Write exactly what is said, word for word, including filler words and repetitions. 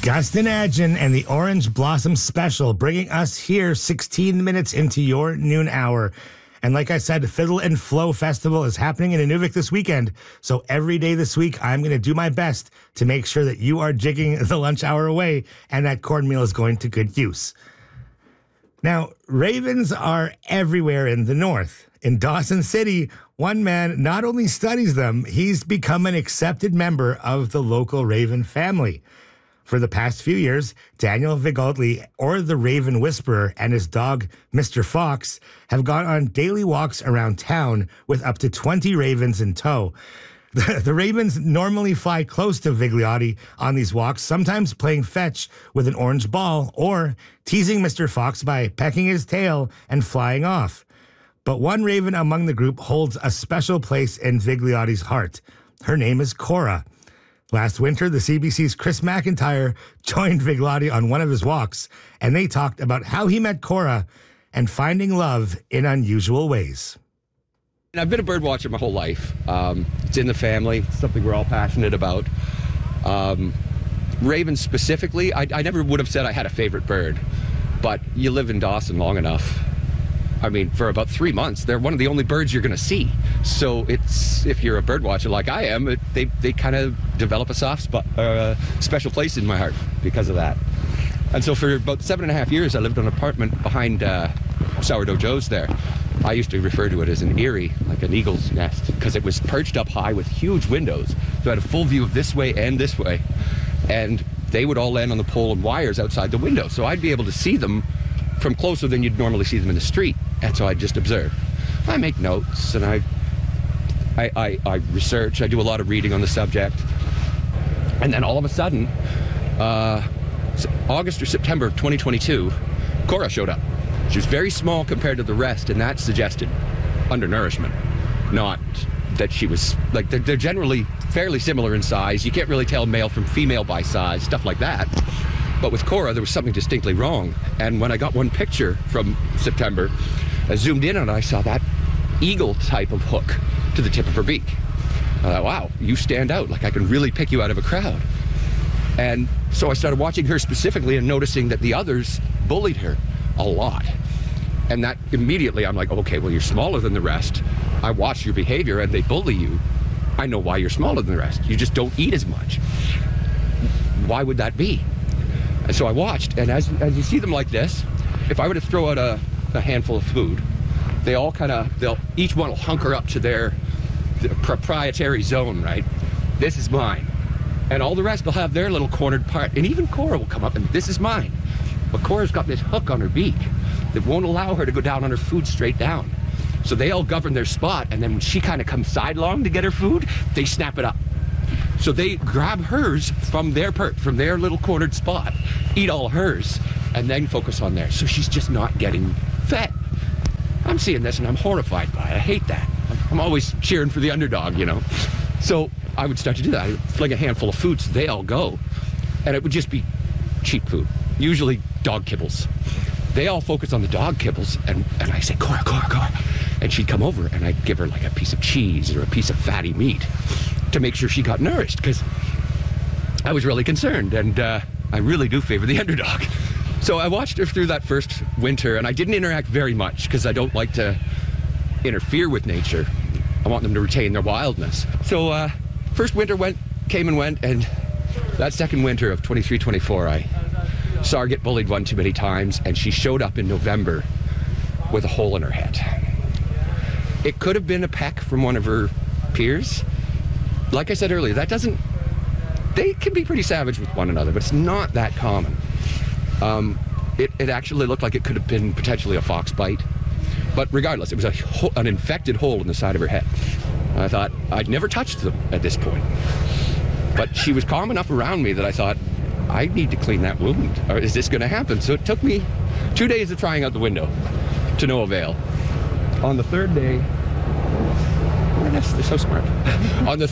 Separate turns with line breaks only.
Gustin Adjin and the Orange Blossom Special, bringing us here sixteen minutes into your noon hour. And like I said, Fiddle and Flow Festival is happening in Inuvik this weekend. So every day this week, I'm going to do my best to make sure that you are jigging the lunch hour away and that cornmeal is going to good use. Now, ravens are everywhere in the north. In Dawson City, one man not only studies them, he's become an accepted member of the local raven family. For the past few years, Daniel Vigotli, or the Raven Whisperer, and his dog, Mister Fox, have gone on daily walks around town with up to twenty ravens in tow. The, the ravens normally fly close to Vigliotti on these walks, sometimes playing fetch with an orange ball or teasing Mister Fox by pecking his tail and flying off. But one raven among the group holds a special place in Vigliotti's heart. Her name is Cora. Last winter, the C B C's Chris McIntyre joined Vigliotti on one of his walks, and they talked about how he met Cora and finding love in unusual ways.
I've been a bird watcher my whole life. Um, it's in the family, it's something we're all passionate about. Um, ravens specifically, I, I never would have said I had a favorite bird, but you live in Dawson long enough. I mean, for about three months, they're one of the only birds you're going to see. So it's, if you're a bird watcher like I am, it, they they kind of develop a soft spot, uh, a special place in my heart because of that. And so for about seven and a half years, I lived in an apartment behind uh, Sourdough Joe's there. I used to refer to it as an eyrie, like an eagle's nest, because it was perched up high with huge windows. So I had a full view of this way and this way. And they would all land on the pole and wires outside the window. So I'd be able to see them from closer than you'd normally see them in the street. And so I just observe. I make notes and I, I, I, I research. I do a lot of reading on the subject. And then all of a sudden, uh, August or September of twenty twenty-two, Cora showed up. She was very small compared to the rest, and that suggested undernourishment. Not that she was, like, they're, they're generally fairly similar in size. You can't really tell male from female by size, stuff like that. But with Cora, there was something distinctly wrong. And when I got one picture from September, I zoomed in and I saw that eagle type of hook to the tip of her beak. I thought, wow, you stand out. Like, I can really pick you out of a crowd. And so I started watching her specifically and noticing that the others bullied her a lot. And that immediately, I'm like, okay, well, you're smaller than the rest. I watch your behavior and they bully you. I know why you're smaller than the rest. You just don't eat as much. Why would that be? And so I watched, and as, as you see them like this, if I were to throw out a, a handful of food, they all kind of, they'll, each one will hunker up to their, their proprietary zone, right? This is mine. And all the rest will have their little cornered part. And even Cora will come up and this is mine. But Cora's got this hook on her beak that won't allow her to go down on her food straight down. So they all govern their spot, and then when she kind of comes sidelong to get her food, they snap it up. So they grab hers from their perch, from their little cornered spot, eat all hers, and then focus on theirs. So she's just not getting fed. I'm seeing this and I'm horrified by it. I hate that. I'm always cheering for the underdog, you know. So I would start to do that. I would fling a handful of food so they all go. And it would just be cheap food, usually dog kibbles. They all focus on the dog kibbles, and, and I say, Cora, Cora, Cora. And she'd come over and I'd give her like a piece of cheese or a piece of fatty meat to make sure she got nourished, because I was really concerned, and uh, I really do favor the underdog. So I watched her through that first winter, and I didn't interact very much because I don't like to interfere with nature. I want them to retain their wildness. So uh, first winter went, came and went, and that second winter of twenty-three twenty-four, I saw her get bullied one too many times, and she showed up in November with a hole in her head. It could have been a peck from one of her peers. Like I said earlier, that doesn't, they can be pretty savage with one another, but it's not that common. Um, it, it actually looked like it could have been potentially a fox bite. But regardless, it was a, an infected hole in the side of her head. And I thought, I'd never touched them at this point. But she was calm enough around me that I thought, I need to clean that wound, or is this going to happen? So it took me two days of trying out the window to no avail. On the third day, oh, they're so smart. On the